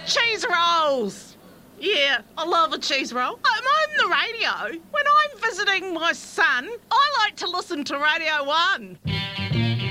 Cheese rolls! Yeah, I love a cheese roll. I'm on the radio. When I'm visiting my son, I like to listen to Radio 1.